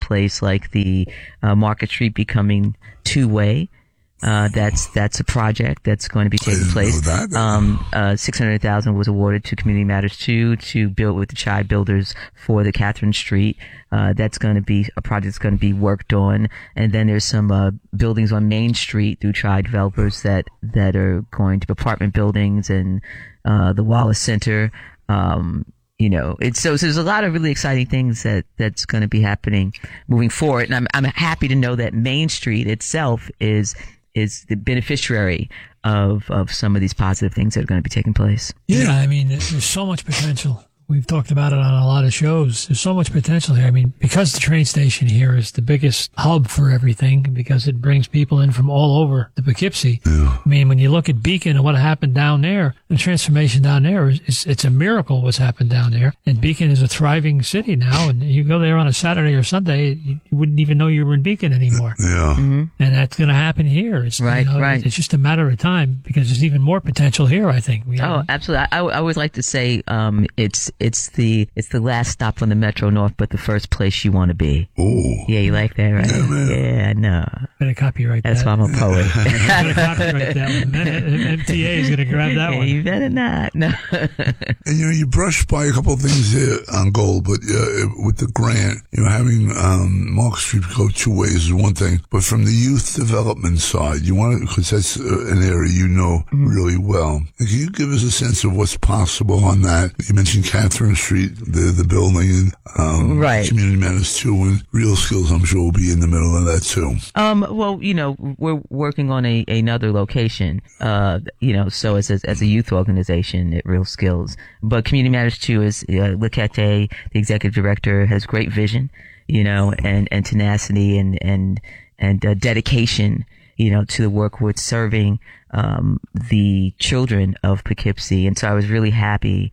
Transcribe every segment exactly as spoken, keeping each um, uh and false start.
place, like the uh, Market Street becoming two-way. Uh, that's, that's a project that's going to be taking place. That. Um, uh, six hundred thousand was awarded to Community Matters two to build with the Chai Builders for the Catherine Street. Uh, that's going to be a project that's going to be worked on. And then there's some, uh, buildings on Main Street through Chai developers that, that are going to be apartment buildings and, uh, the Wallace Center. Um, You know, it's so, so there's a lot of really exciting things that, that's going to be happening moving forward. And I'm, I'm happy to know that Main Street itself is, is the beneficiary of, of some of these positive things that are going to be taking place. Yeah. I mean, there's so much potential. We've talked about it on a lot of shows. There's so much potential here. I mean, because the train station here is the biggest hub for everything, because it brings people in from all over the Poughkeepsie. Yeah. I mean, when you look at Beacon and what happened down there, the transformation down there is, is it's a miracle what's happened down there. And Beacon is a thriving city now. And you go there on a Saturday or Sunday, you wouldn't even know you were in Beacon anymore. Yeah. Mm-hmm. And that's going to happen here. It's, right, you know, right. It's just a matter of time, because there's even more potential here, I think. We Oh, absolutely. I, I always like to say, um, it's, it's the, it's the last stop on the Metro North, but the first place you want to be. Oh. Yeah, you like that, right? Yeah, man. Yeah, I know. Better copyright That's that. why I'm a poet. Better copyright that one. M T A is going to grab that Yeah, one. you better not. No. And, you know, you brushed by a couple of things here on Gold, but uh, with the grant, you know, having um, Market Street go two ways is one thing. But from the youth development side, you want to, because that's uh, an area you know mm-hmm. really well. And can you give us a sense of what's possible on that? You mentioned Catherine Street, the the building, and um, right. Community Matters too, and Real Skills, I'm sure, will be in the middle of that too. Um, well, you know, we're working on a another location, uh, you know, so as a, as a youth organization at Real Skills. But Community Matters two is, uh, Lekete, the executive director, has great vision, you know, and, and tenacity and, and, and uh, dedication, you know, to the work with serving, um, the children of Poughkeepsie. And so I was really happy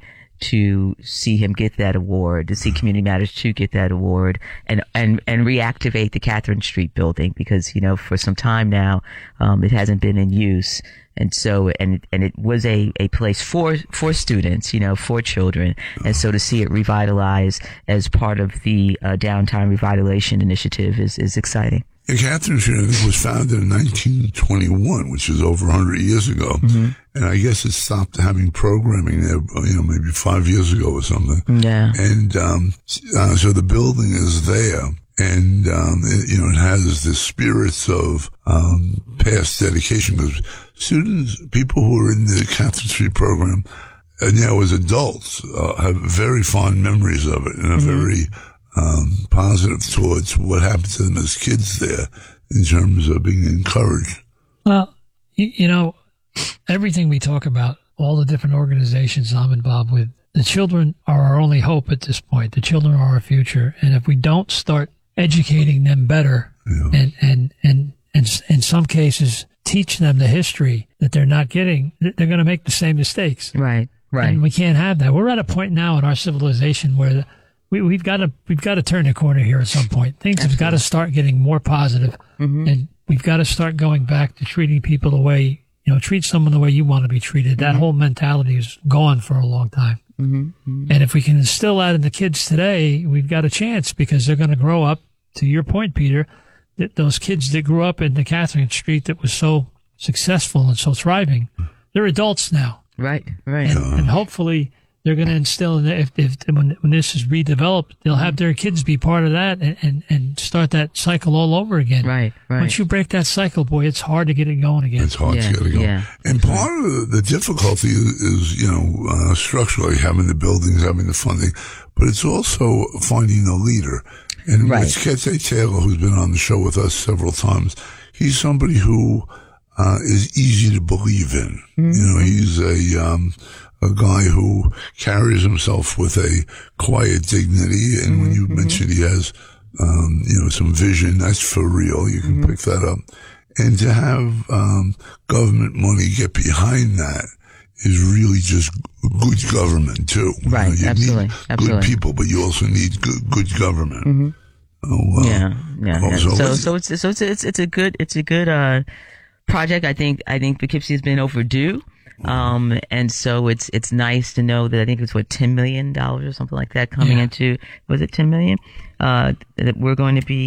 to see him get that award, to see Community Matters two get that award, and, and, and reactivate the Catherine Street building, because, you know, for some time now, um, it hasn't been in use. And so, and, and it was a, a place for, for students, you know, for children. And so to see it revitalized as part of the, uh, Downtown Revitalization Initiative is, is exciting. Yeah, Catherine Street, I think, was founded in nineteen twenty-one, which is over one hundred years ago. Mm-hmm. And I guess it stopped having programming there, you know, maybe five years ago or something. Yeah. And, um, uh, so the building is there. And, um, it, you know, it has the spirits of, um, past dedication, because students, people who are in the Catherine Street program, and now as adults, uh, have very fond memories of it and are mm-hmm. very, um, positive towards what happened to them as kids there in terms of being encouraged. Well, you, you know, everything we talk about, all the different organizations I'm involved with, the children are our only hope at this point. The children are our future. And if we don't start educating them better yeah. and, and, and, and in some cases teach them the history that they're not getting, they're going to make the same mistakes. Right, right. And we can't have that. We're at a point now in our civilization where the, we, we've got to, we've got to turn the corner here at some point. Things Absolutely. have got to start getting more positive, mm-hmm. and we've got to start going back to treating people the way, you know, treat someone the way you want to be treated. That mm-hmm. whole mentality is gone for a long time. Mm-hmm. Mm-hmm. And if we can instill that in the kids today, we've got a chance, because they're going to grow up, to your point, Peter, that those kids that grew up in the Catherine Street that was so successful and so thriving, they're adults now. Right, right. And, and hopefully they're going to instill in the, if, if when, when this is redeveloped, they'll have their kids be part of that and, and, and start that cycle all over again. Right, right. Once you break that cycle, boy, it's hard to get it going again. It's hard yeah, to get it going. Yeah. And part of the difficulty is, is you know, uh, structurally having the buildings, having the funding, but it's also finding a leader. And right. it's Kete Taylor, who's been on the show with us several times. He's somebody who uh, is easy to believe in. Mm-hmm. You know, he's a um, a guy who carries himself with a quiet dignity. And mm-hmm. when you mm-hmm. mentioned he has, um, you know, some vision, that's for real. You can mm-hmm. pick that up. And to have um, government money get behind that is really just good government too. Right, you know, you absolutely, need absolutely. Good people, but you also need good, good government. Mm-hmm. Oh, uh, yeah, yeah. Oh, yeah. so, so, so it's so it's it's it's a good it's a good uh project. I think I think Poughkeepsie has been overdue. Um, and so it's, it's nice to know that I think it's what, ten million dollars or something like that coming yeah. into, was it ten million? Uh, that we're going to be